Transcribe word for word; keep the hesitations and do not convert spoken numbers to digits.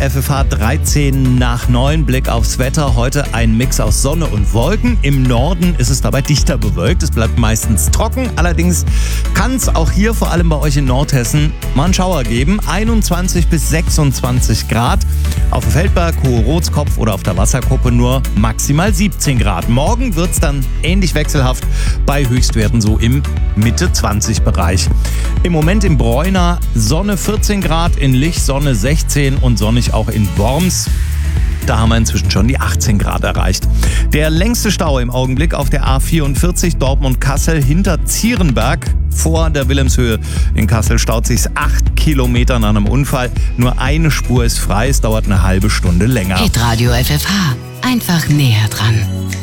F F H dreizehn nach neun, Blick aufs Wetter. Heute ein Mix aus Sonne und Wolken. Im Norden ist es dabei dichter bewölkt. Es bleibt meistens trocken. Allerdings kann es auch hier, vor allem bei euch in Nordhessen, mal einen Schauer geben. einundzwanzig bis sechsundzwanzig Grad. Auf dem Feldberg, Hohe Rotskopf oder auf der Wasserkuppe nur maximal siebzehn Grad. Morgen wird es dann ähnlich wechselhaft bei Höchstwerten so im Mitte zwanzig Bereich. Im Moment im Bräuner Sonne vierzehn Grad, in Lich Sonne sechzehn und sonnig auch in Worms. Da haben wir inzwischen schon die achtzehn Grad erreicht. Der längste Stau im Augenblick auf der A vierundvierzig Dortmund-Kassel hinter Zierenberg. Vor der Wilhelmshöhe in Kassel staut sich's acht Kilometer nach einem Unfall. Nur eine Spur ist frei, es dauert eine halbe Stunde länger. Hitradio F F H, einfach näher dran.